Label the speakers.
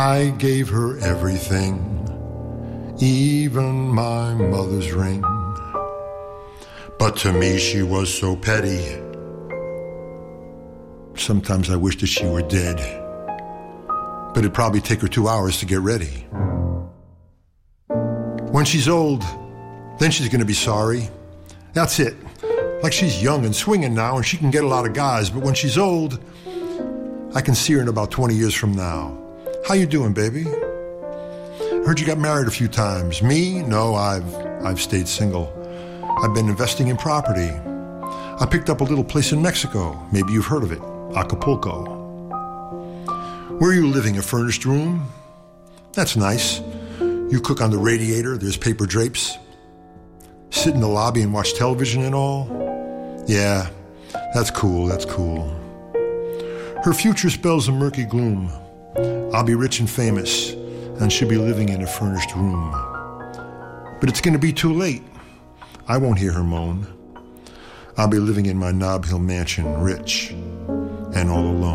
Speaker 1: I gave her everything, even my mother's ring. But to me she was so petty. Sometimes I wish that she were dead. But it'd probably take her 2 hours to get ready. When she's old, then she's gonna be sorry. That's it. Like she's young and swinging now and she can get a lot of guys, but when she's old, I can see her in about 20 years from now. How you doing, baby? Heard you got married a few times. Me? No, I've stayed single. I've been investing in property. I picked up a little place in Mexico. Maybe you've heard of it. Acapulco. Where are you living? A furnished room? That's nice. You cook on the radiator. There's paper drapes. Sit in the lobby and watch television and all? Yeah, that's cool, that's cool. Her future spells a murky gloom. I'll be rich and famous, and she'll be living in a furnished room. But it's gonna be too late. I won't hear her moan. I'll be living in my Nob Hill mansion, rich and all alone.